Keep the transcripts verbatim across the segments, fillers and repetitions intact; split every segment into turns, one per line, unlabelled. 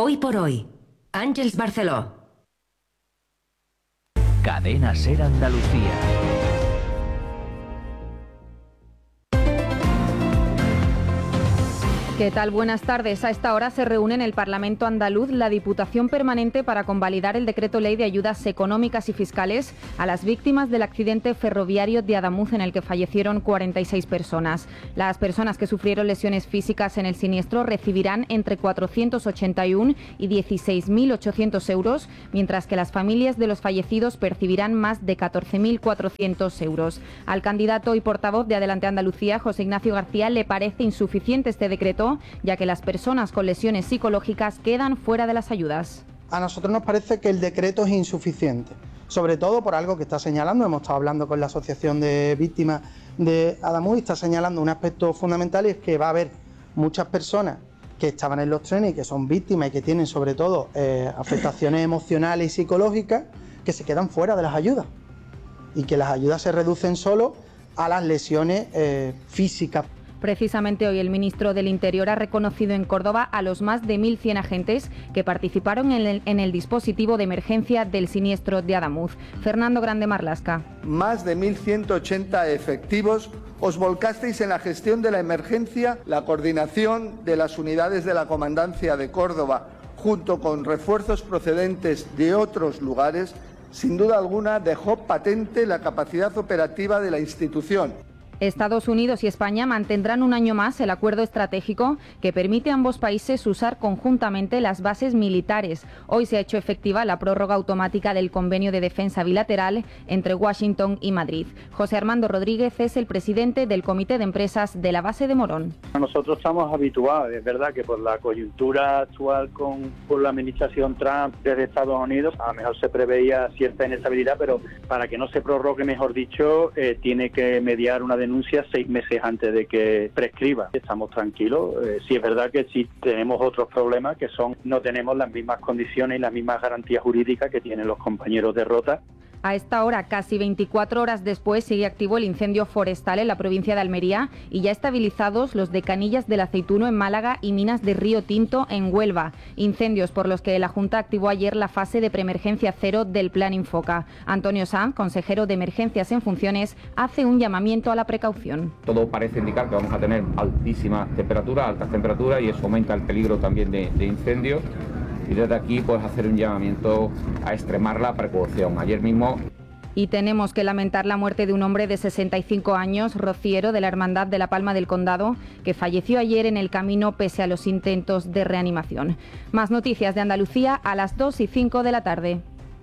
Hoy por hoy, Àngels Barceló.
Cadena SER Andalucía.
¿Qué tal? Buenas tardes. A esta hora se reúne en el Parlamento andaluz la Diputación Permanente para convalidar el Decreto Ley de Ayudas Económicas y Fiscales a las víctimas del accidente ferroviario de Adamuz en el que fallecieron cuarenta y seis personas. Las personas que sufrieron lesiones físicas en el siniestro recibirán entre cuatrocientos ochenta y uno y dieciséis mil ochocientos euros, mientras que las familias de los fallecidos percibirán más de catorce mil cuatrocientos euros. Al candidato y portavoz de Adelante Andalucía, José Ignacio García, le parece insuficiente este decreto, ya que las personas con lesiones psicológicas quedan fuera de las ayudas.
A nosotros nos parece que el decreto es insuficiente, sobre todo por algo que está señalando. Hemos estado hablando con la Asociación de Víctimas de Adamuz y está señalando un aspecto fundamental, y es que va a haber muchas personas que estaban en los trenes y que son víctimas y que tienen sobre todo eh, afectaciones emocionales y psicológicas, que se quedan fuera de las ayudas, y que las ayudas se reducen solo a las lesiones eh, físicas.
Precisamente hoy el ministro del Interior ha reconocido en Córdoba a los más de mil cien agentes que participaron en el, en el dispositivo de emergencia del siniestro de Adamuz. Fernando Grande Marlasca.
Más de mil ciento ochenta efectivos os volcasteis en la gestión de la emergencia, la coordinación de las unidades de la Comandancia de Córdoba, junto con refuerzos procedentes de otros lugares, sin duda alguna dejó patente la capacidad operativa de la institución.
Estados Unidos y España mantendrán un año más el acuerdo estratégico que permite a ambos países usar conjuntamente las bases militares. Hoy se ha hecho efectiva la prórroga automática del convenio de defensa bilateral entre Washington y Madrid. José Armando Rodríguez es el presidente del Comité de Empresas de la base de Morón.
Nosotros estamos habituados, es verdad que por la coyuntura actual con, con la administración Trump desde Estados Unidos, a lo mejor se preveía cierta inestabilidad, pero para que no se prorrogue, mejor dicho, eh, tiene que mediar una denuncia seis meses antes de que prescriba. Estamos tranquilos. Eh, sí es verdad que sí tenemos otros problemas, que son no tenemos las mismas condiciones y las mismas garantías jurídicas que tienen los compañeros de Rota.
A esta hora, casi veinticuatro horas después, sigue activo el incendio forestal en la provincia de Almería y ya estabilizados los de Canillas del Aceituno en Málaga y Minas de Río Tinto en Huelva. Incendios por los que la Junta activó ayer la fase de preemergencia cero del Plan Infoca. Antonio Sanz, consejero de Emergencias en funciones, hace un llamamiento a la precaución.
Todo parece indicar que vamos a tener altísimas temperaturas, altas temperaturas, y eso aumenta el peligro también de, de incendios. Y desde aquí pues hacer un llamamiento a extremar la precaución. Ayer mismo...
Y tenemos que lamentar la muerte de un hombre de sesenta y cinco años, rociero de la Hermandad de la Palma del Condado, que falleció ayer en el camino pese a los intentos de reanimación. Más noticias de Andalucía a las dos y cinco de la tarde.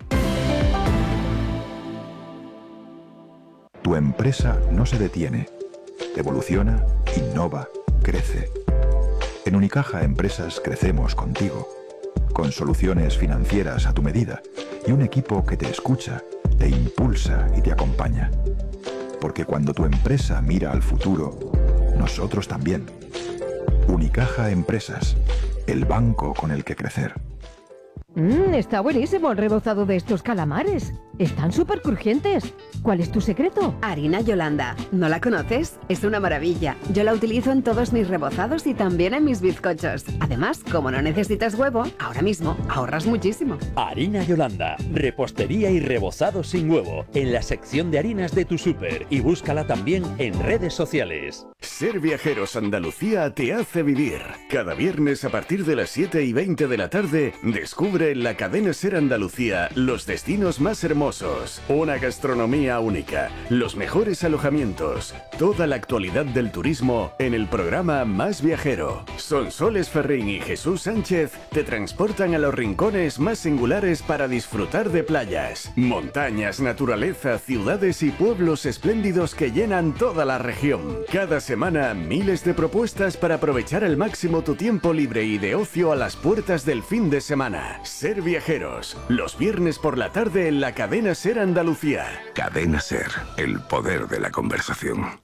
Tu empresa no se detiene. Evoluciona, innova, crece. En Unicaja Empresas crecemos contigo, con soluciones financieras a tu medida y un equipo que te escucha, te impulsa y te acompaña. Porque cuando tu empresa mira al futuro, nosotros también. Unicaja Empresas, el banco con el que crecer.
Mmm, está buenísimo el rebozado de estos calamares. Están súper crujientes. ¿Cuál es tu secreto?
Harina Yolanda. ¿No la conoces? Es una maravilla. Yo la utilizo en todos mis rebozados y también en mis bizcochos. Además, como no necesitas huevo, ahora mismo ahorras muchísimo.
Harina Yolanda. Repostería y rebozado sin huevo. En la sección de harinas de tu súper. Y búscala también en redes sociales.
Ser Viajeros Andalucía te hace vivir. Cada viernes a partir de las siete y veinte de la tarde, descubre en la cadena SER Andalucía los destinos más hermosos, una gastronomía única, los mejores alojamientos, toda la actualidad del turismo en el programa Más Viajero. Sonsoles Ferrín y Jesús Sánchez te transportan a los rincones más singulares para disfrutar de playas, montañas, naturaleza, ciudades y pueblos espléndidos que llenan toda la región. Cada semana, miles de propuestas para aprovechar al máximo tu tiempo libre y de ocio a las puertas del fin de semana. Ser Viajeros, los viernes por la tarde en la cadena SER Andalucía.
Cadena SER, el poder de la conversación.